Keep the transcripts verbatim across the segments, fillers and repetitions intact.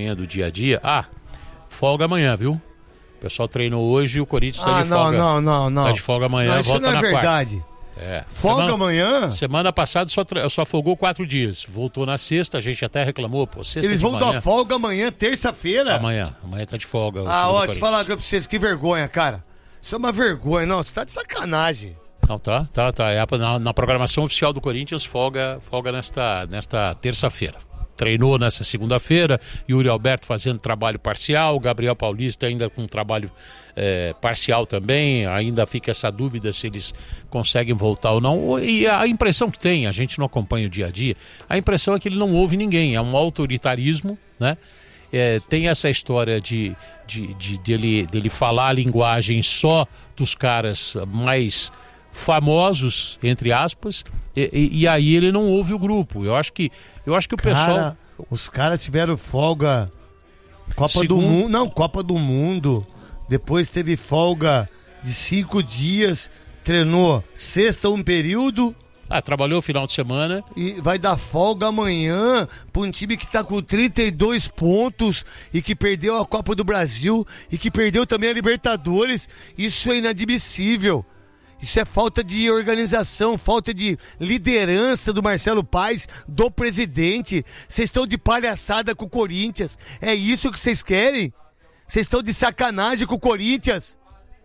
acompanhando o dia a dia. Ah, folga amanhã, viu? O pessoal treinou hoje e o Corinthians está ah, de não, folga. não, não, não. Tá de folga amanhã, não, isso volta não é na verdade. Quarta. É. Folga semana, amanhã? Semana passada só, só folgou quatro dias. Voltou na sexta, a gente até reclamou, pô, sexta Eles de vão manhã. dar folga amanhã, terça-feira? Amanhã, amanhã tá de folga. Ah, ó, te falar pra vocês, que vergonha, cara. Isso é uma vergonha, não, você tá de sacanagem. Não, tá, tá, tá. É, na, na programação oficial do Corinthians, folga, folga nesta, nesta terça-feira. Treinou nessa segunda-feira, Yuri Alberto fazendo trabalho parcial, Gabriel Paulista ainda com trabalho é, parcial também, ainda fica essa dúvida se eles conseguem voltar ou não. E a impressão que tem, a gente não acompanha o dia a dia, a impressão é que ele não ouve ninguém, é um autoritarismo, né? É, tem essa história de, de, de dele, dele falar a linguagem só dos caras mais famosos, entre aspas, e, e, e aí ele não ouve o grupo. Eu acho que, eu acho que o cara, pessoal... Os caras tiveram folga Copa Segundo... do Mundo, não, Copa do Mundo, depois teve folga de cinco dias, treinou sexta um período... Ah, trabalhou o final de semana. E vai dar folga amanhã para um time que tá com trinta e dois pontos e que perdeu a Copa do Brasil e que perdeu também a Libertadores. Isso é inadmissível. Isso é falta de organização, falta de liderança do Marcelo Paes, do presidente. Vocês estão de palhaçada com o Corinthians. É isso que vocês querem? Vocês estão de sacanagem com o Corinthians.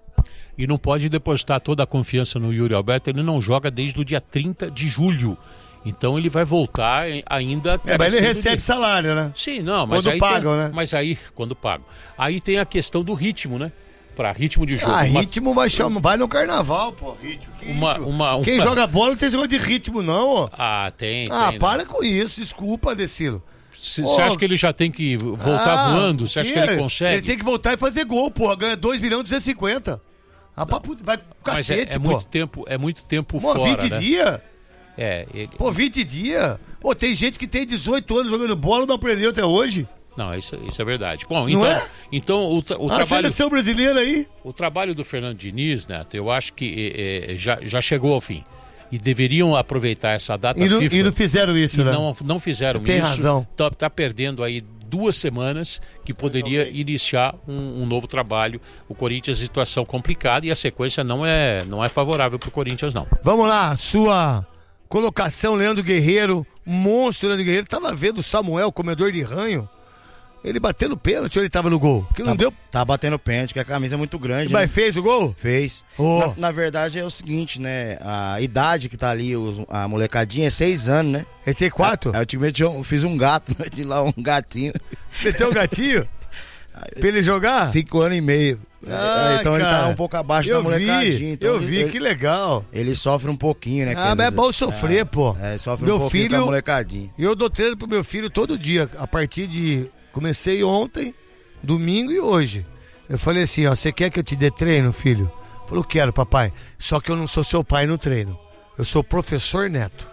E não pode depositar toda a confiança no Yuri Alberto, ele não joga desde o dia trinta de julho. Então ele vai voltar ainda... É, mas ele recebe de... salário, né? Sim, não, mas quando aí pagam, tem... né? Mas aí, quando pagam. Aí tem a questão do ritmo, né? Pra ritmo de jogo. Ah, uma... ritmo vai, chamar... vai no carnaval, pô, ritmo. Uma, uma, uma... Quem joga bola não tem esse negócio de ritmo, não, ó. Ah, tem, Ah, tem, para né? com isso, desculpa, Decilo. Você oh. acha que ele já tem que voltar ah, voando? Você acha que ele consegue? Ele tem que voltar e fazer gol, pô. Ganha dois milhões e duzentos e cinquenta. Ah, papo, vai com cacete, Mas é, é pô. muito tempo, é muito tempo pô, fora, vinte né? dias? É, ele... Pô, vinte dias? Pô, tem gente que tem dezoito anos jogando bola e não aprendeu até hoje. Não, isso, isso é verdade. Bom, então, é? então o, tra- o a trabalho... seleção brasileira aí? O trabalho do Fernando Diniz, Neto, eu acho que é, é, já, já chegou ao fim. E deveriam aproveitar essa data e não, FIFA. E não fizeram isso, e né? Não, não fizeram Você tem isso. razão. Tá, tá perdendo aí duas semanas que poderia iniciar um, um novo trabalho. O Corinthians, situação complicada e a sequência não é, não é favorável para o Corinthians, não. Vamos lá, sua colocação, Leandro Guerreiro, monstro Leandro Guerreiro. Tava vendo o Samuel, comedor de ranho. Ele batendo pênalti ou ele tava no gol? Que não tá, deu. Tá batendo pênalti, que a camisa é muito grande. Mas né? fez o gol? Fez. Oh. Na, na verdade é o seguinte, né? A idade que tá ali, os, a molecadinha é seis anos, né? Ele tem quatro? Aí eu ultimamente eu fiz um gato, meti lá um gatinho. Meteu um gatinho? Pra ele jogar? Cinco anos e meio. Ah, então cara, ele tá um pouco abaixo eu da molecadinha. Vi, então eu ele, vi, ele, que legal. Ele sofre um pouquinho, né? Ah, mas é bom sofrer, é, pô. É, sofre meu um pouquinho filho, com a molecadinha. Eu dou treino pro meu filho todo dia, a partir de... Comecei ontem, domingo e hoje. Eu falei assim, ó, você quer que eu te dê treino, filho? Ele falou, quero, papai. Só que eu não sou seu pai no treino. Eu sou professor Neto.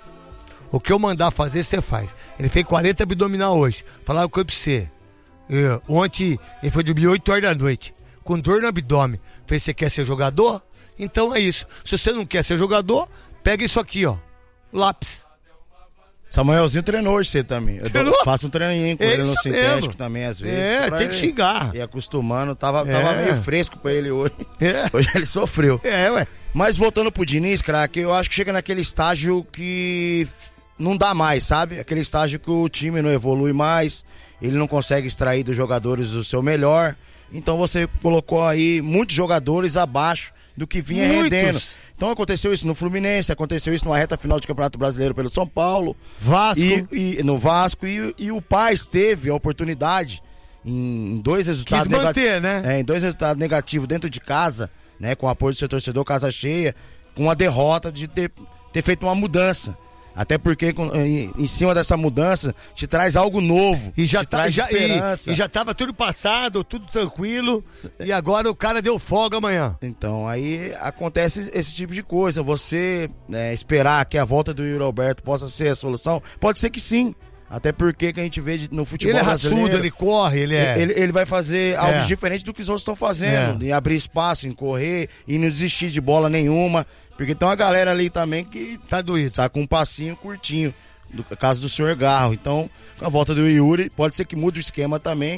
O que eu mandar fazer, você faz. Ele fez quarenta abdominal hoje. Falava com ele pra você. Eu, ontem, ele foi dormir oito horas da noite, com dor no abdômen. Falei, você quer ser jogador? Então é isso. Se você não quer ser jogador, pega isso aqui, ó. Lápis. Samuelzinho treinou hoje você também. Eu Treinou? dou, faço um treininho com É ele no isso sintético mesmo. também, às vezes. É, tem que xingar. E acostumando, tava, É. tava meio fresco pra ele hoje. É. Hoje ele sofreu. É, ué. Mas voltando pro Diniz, craque, eu acho que chega naquele estágio que não dá mais, sabe? Aquele estágio que o time não evolui mais, ele não consegue extrair dos jogadores o seu melhor. Então você colocou aí muitos jogadores abaixo do que vinha Muitos. rendendo. Então aconteceu isso no Fluminense, aconteceu isso numa reta final de Campeonato Brasileiro pelo São Paulo. Vasco. E, e no Vasco. E, e o Paes teve a oportunidade em dois resultados Quis manter, nega- né? É, em dois resultados negativos dentro de casa, né? Com o apoio do seu torcedor, casa cheia, com a derrota de ter, ter feito uma mudança. Até porque com, em, em cima dessa mudança te traz algo novo. E já, te tá, traz já, esperança. e, e já tava tudo passado, tudo tranquilo. E agora o cara deu folga amanhã. Então, aí acontece esse tipo de coisa. Você né, esperar que a volta do Yuri Alberto possa ser a solução, pode ser que sim. Até porque que a gente vê de- no futebol Ele é brasileiro, raçudo, ele corre, ele é. Ele, ele vai fazer algo É. diferente do que os outros estão fazendo. É. Em abrir espaço, em correr, e não desistir de bola nenhuma. Porque tem uma galera ali também que Tá doído. tá com um passinho curtinho. No caso do senhor Garro. Então, com a volta do Yuri, pode ser que mude o esquema também.